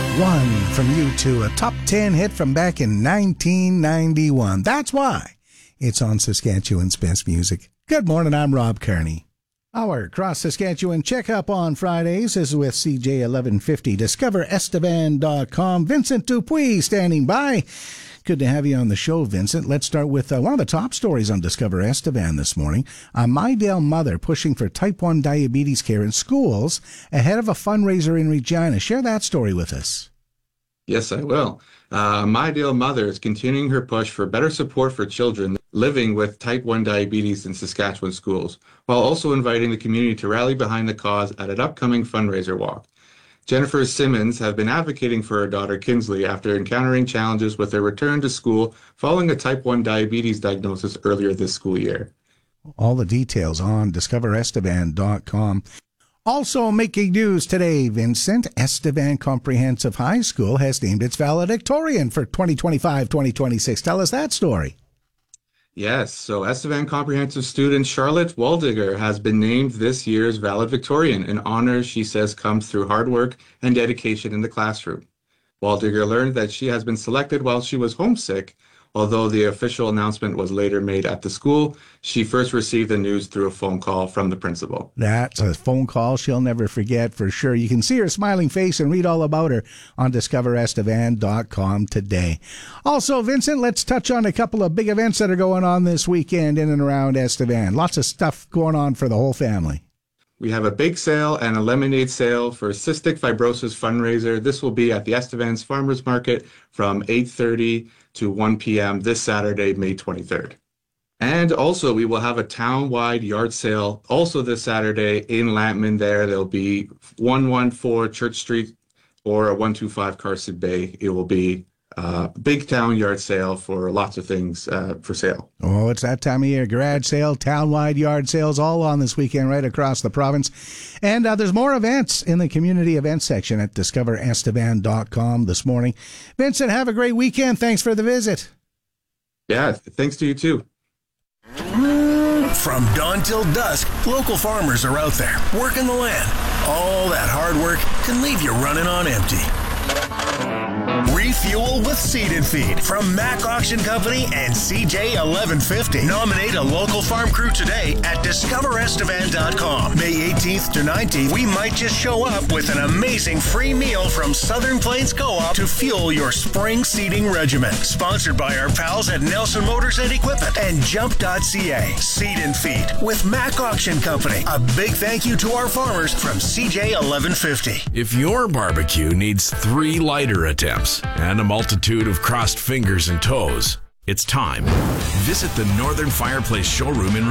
One from U2, a top 10 hit from back in 1991. That's why it's on Saskatchewan's Best Music. Good morning, I'm Rob Kearney. Our Cross Saskatchewan checkup on Fridays is with CJ 1150. DiscoverEstevan.com. Vincent Dupuis standing by. Good to have you on the show, Vincent. Let's start with one of the top stories on Discover Estevan this morning. A Mydale mother pushing for type 1 diabetes care in schools ahead of a fundraiser in Regina. Share that story with us. Yes, I will. Mydale mother is continuing her push for better support for children living with type 1 diabetes in Saskatchewan schools, while also inviting the community to rally behind the cause at an upcoming fundraiser walk. Jennifer Simmons has been advocating for her daughter Kinsley after encountering challenges with her return to school following a type 1 diabetes diagnosis earlier this school year. All the details on DiscoverEstevan.com. Also making news today, Vincent, Estevan Comprehensive High School has named its valedictorian for 2025-2026. Tell us that story. Yes, so Estevan Comprehensive student Charlotte Waldiger has been named this year's valedictorian, an honor she says comes through hard work and dedication in the classroom. Waldiger learned that she has been selected while she was homesick. Although the official announcement was later made at the school, she first received the news through a phone call from the principal. That's a phone call she'll never forget for sure. You can see her smiling face and read all about her on DiscoverEstevan.com today. Also, Vincent, let's touch on a couple of big events that are going on this weekend in and around Estevan. Lots of stuff going on for the whole family. We have a bake sale and a lemonade sale for cystic fibrosis fundraiser. This will be at the Estevan's Farmers Market from 8:30 to 1 p.m. this Saturday, May 23rd. And also, we will have a town-wide yard sale also this Saturday in Lantman there. There'll be 114 Church Street or 125 Carson Bay. It will be a big town yard sale for lots of things for sale. Oh, it's that time of year. Garage sale, town-wide yard sales, all on this weekend right across the province. And there's more events in the community events section at DiscoverEstevan.com this morning. Vincent, have a great weekend. Thanks for the visit. Yeah, thanks to you too. From dawn till dusk, local farmers are out there working the land. All that hard work can leave you running on empty. Refuel with Seed and Feed from Mac Auction Company and CJ 1150. Nominate a local farm crew today at DiscoverEstevan.com. May 18th to 19th, we might just show up with an amazing free meal from Southern Plains Co-op to fuel your spring seeding regimen. Sponsored by our pals at Nelson Motors and Equipment and Jump.ca. Seed and Feed with Mac Auction Company. A big thank you to our farmers from CJ 1150. If your barbecue needs 3 lighter attempts and a multitude of crossed fingers and toes, it's time. Visit the Northern Fireplace Showroom in